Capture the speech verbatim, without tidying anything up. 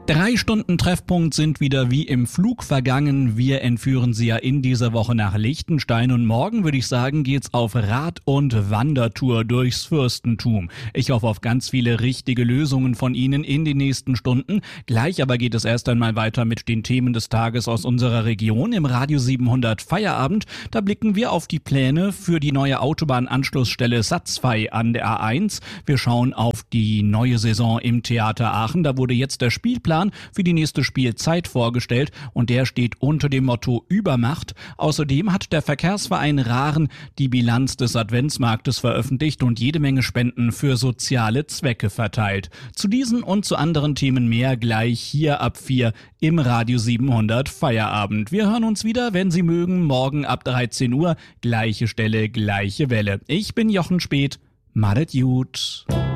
Drei Stunden Treffpunkt sind wieder wie im Flug vergangen. Wir entführen Sie ja in dieser Woche nach Liechtenstein und morgen, würde ich sagen, geht's auf Rad- und Wandertour durchs Fürstentum. Ich hoffe auf ganz viele richtige Lösungen von Ihnen in den nächsten Stunden. Gleich aber geht es erst einmal weiter mit den Themen des Tages aus unserer Region im Radio siebenhundert Feierabend. Da blicken wir auf die Pläne für die neue Autobahnanschlussstelle Satzfey an der A eins. Wir schauen auf die neue Saison im Theater Aachen. Da wurde jetzt der Spielplan für die nächste Spielzeit vorgestellt und der steht unter dem Motto Übermacht. Außerdem hat der Verkehrsverein Rahren die Bilanz des Adventsmarktes veröffentlicht und jede Menge Spenden für soziale Zwecke verteilt. Zu diesen und zu anderen Themen mehr gleich hier ab vier im Radio siebenhundert Feierabend. Wir hören uns wieder, wenn Sie mögen, morgen ab dreizehn Uhr, gleiche Stelle, gleiche Welle. Ich bin Jochen Späth. Madet gut.